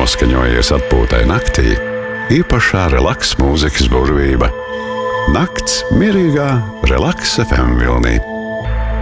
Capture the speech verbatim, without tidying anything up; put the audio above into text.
noskaņojies atpūtai naktī, īpašā relaks mūzikas burvība. Nakts mierīgā Relaks F M vilnī.